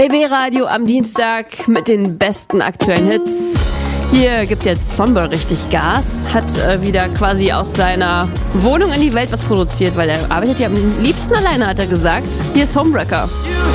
BB Radio am Dienstag mit den besten aktuellen Hits. Hier gibt jetzt Somber richtig Gas, hat wieder quasi aus seiner Wohnung in die Welt was produziert, weil er arbeitet ja am liebsten alleine, hat er gesagt. Hier ist Homewrecker.